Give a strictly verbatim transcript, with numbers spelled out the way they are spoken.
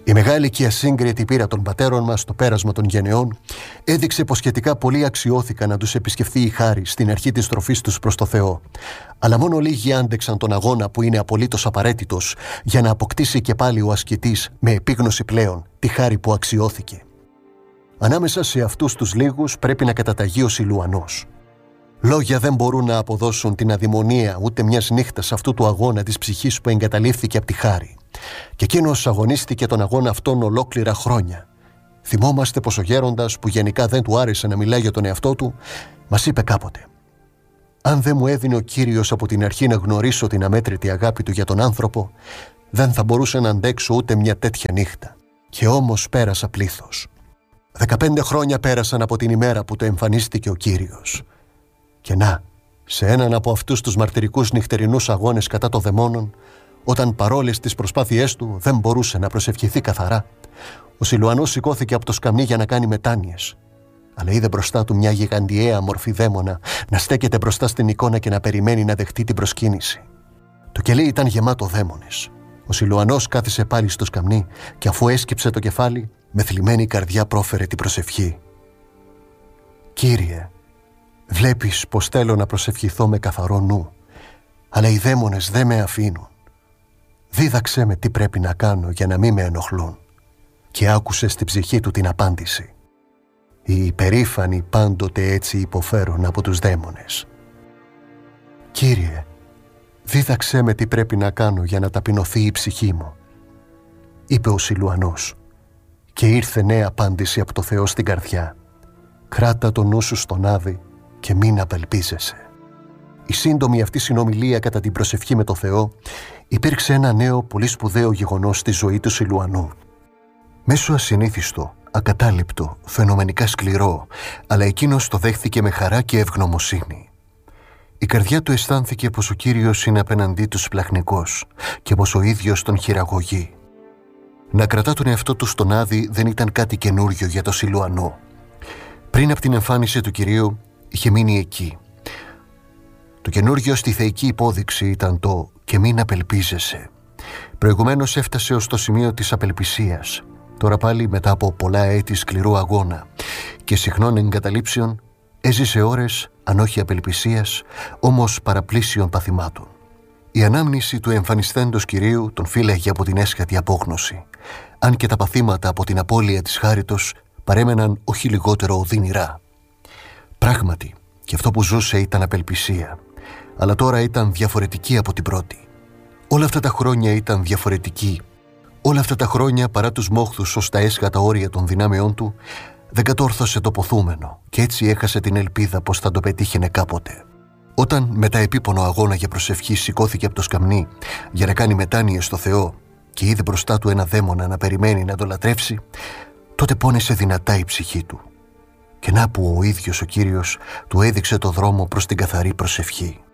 Η μεγάλη και ασύγκριτη πείρα των πατέρων μας στο πέρασμα των γενεών έδειξε πως σχετικά πολλοί αξιώθηκαν να τους επισκεφθεί η χάρη στην αρχή της στροφής τους προς το Θεό. Αλλά μόνο λίγοι άντεξαν τον αγώνα που είναι απολύτως απαραίτητος για να αποκτήσει και πάλι ο ασκητής με επίγνωση πλέον τη χάρη που αξιώθηκε. Ανάμεσα σε αυτούς τους λίγους πρέπει να καταταγεί ο Σιλουανός. Λόγια δεν μπορούν να αποδώσουν την αδειμονία ούτε μιας νύχτας αυτού του αγώνα της ψυχής που εγκαταλείφθηκε από τη χάρη. Και εκείνος αγωνίστηκε τον αγώνα αυτόν ολόκληρα χρόνια. Θυμόμαστε πως ο γέροντας, που γενικά δεν του άρεσε να μιλάει για τον εαυτό του, μας είπε κάποτε: «Αν δεν μου έδινε ο Κύριος από την αρχή να γνωρίσω την αμέτρητη αγάπη του για τον άνθρωπο, δεν θα μπορούσα να αντέξω ούτε μια τέτοια νύχτα. Και όμως πέρασα πλήθος». Δεκαπέντε χρόνια πέρασαν από την ημέρα που το εμφανίστηκε ο Κύριος. Και να, σε έναν από αυτούς τους μαρτυρικούς νυχτερινούς αγώνες κατά των δαιμόνων, όταν παρόλες τις προσπάθειές του δεν μπορούσε να προσευχηθεί καθαρά, ο Σιλουανός σηκώθηκε από το σκαμνί για να κάνει μετάνοιες. Αλλά είδε μπροστά του μια γιγαντιαία μορφή δαίμονα να στέκεται μπροστά στην εικόνα και να περιμένει να δεχτεί την προσκύνηση. Το κελί ήταν γεμάτο δαίμονες. Ο Σιλουανός κάθισε πάλι στο σκαμνί και αφού έσκυψε το κεφάλι, με θλιμμένη καρδιά πρόφερε την προσευχή. «Κύριε, βλέπεις πως θέλω να προσευχηθώ με καθαρό νου, αλλά οι δαίμονες δεν με αφήνουν. Δίδαξέ με τι πρέπει να κάνω για να μην με ενοχλούν». Και άκουσε στην ψυχή του την απάντηση. Οι υπερήφανοι πάντοτε έτσι υποφέρουν από τους δαίμονες. «Κύριε, δίδαξέ με τι πρέπει να κάνω για να ταπεινωθεί η ψυχή μου», είπε ο Σιλουανός. Και ήρθε νέα απάντηση από το Θεό στην καρδιά. «Κράτα το νου σου στον άδει και μην απελπίζεσαι». Η σύντομη αυτή συνομιλία κατά την προσευχή με το Θεό υπήρξε ένα νέο πολύ σπουδαίο γεγονός στη ζωή του Σιλουανού. Μέσω ασυνήθιστο, ακατάληπτο, φαινομενικά σκληρό, αλλά εκείνος το δέχθηκε με χαρά και ευγνωμοσύνη. Η καρδιά του αισθάνθηκε πως ο Κύριος είναι απέναντί του σπλαχνικός και πως ο ίδιος τον χειραγωγεί. Να κρατά τον εαυτό του στον άδει δεν ήταν κάτι καινούριο για το Σιλουανό. Πριν από την εμφάνιση του Κυρίου είχε μείνει εκεί. Το καινούριο στη θεϊκή υπόδειξη ήταν το «και μην απελπίζεσαι». Προηγουμένως έφτασε ως το σημείο της απελπισίας. Τώρα πάλι μετά από πολλά έτη σκληρού αγώνα και συχνών εγκαταλείψεων έζησε ώρες, αν όχι απελπισίας, όμως παραπλήσιων παθημάτων. Η ανάμνηση του εμφανισθέντος Κυρίου τον φύλαγε από την έσχατη απόγνωση, αν και τα παθήματα από την απώλεια της χάριτος παρέμεναν όχι λιγότερο οδύνηρά. Πράγματι, και αυτό που ζούσε ήταν απελπισία, αλλά τώρα ήταν διαφορετική από την πρώτη. Όλα αυτά τα χρόνια ήταν διαφορετική. Όλα αυτά τα χρόνια, παρά τους μόχθους ως τα έσχατα όρια των δυνάμεών του, δεν κατόρθωσε το ποθούμενο και έτσι έχασε την ελπίδα πως θα το πετύχαινε κάποτε. Όταν μετά επίπονο αγώνα για προσευχή σηκώθηκε από το σκαμνί για να κάνει μετάνοιες στο Θεό και είδε μπροστά του ένα δαίμονα να περιμένει να το λατρεύσει, τότε πόνεσε δυνατά η ψυχή του. Και να που ο ίδιος ο Κύριος του έδειξε το δρόμο προς την καθαρή προσευχή.